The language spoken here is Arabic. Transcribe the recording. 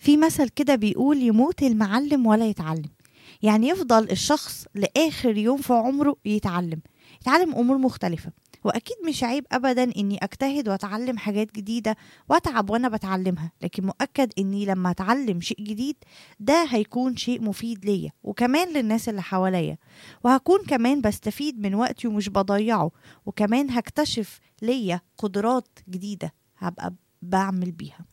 في مثل كده بيقول يموت المعلم ولا يتعلم. يعني يفضل الشخص لآخر يوم في عمره يتعلم أمور مختلفة. وأكيد مش عيب أبدا إني أجتهد وأتعلم حاجات جديدة وأتعب وأنا بتعلمها، لكن مؤكد إني لما أتعلم شيء جديد ده هيكون شيء مفيد ليا وكمان للناس اللي حواليا، وهكون كمان بستفيد من وقتي ومش بضيعه، وكمان هكتشف ليا قدرات جديدة هبقى بعمل بيها.